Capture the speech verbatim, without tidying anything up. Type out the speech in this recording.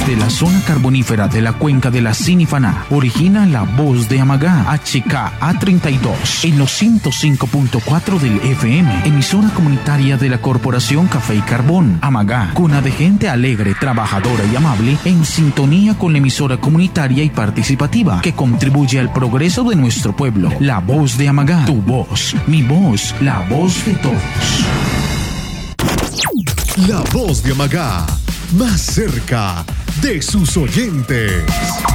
desde la zona carbonífera de la cuenca de la Sinifaná, origina la voz de Amagá, H K A treinta y dos, en los ciento cinco punto cuatro del F M, emisora comunitaria de la Corporación Café y Carbón. Amagá, cuna de gente alegre, trabajadora y amable, en sintonía con la emisora comunitaria y participativa que contribuye al progreso de nuestro pueblo. La voz de Amagá, tu voz, mi voz, la voz de todos. La voz de Amagá, más cerca de sus oyentes.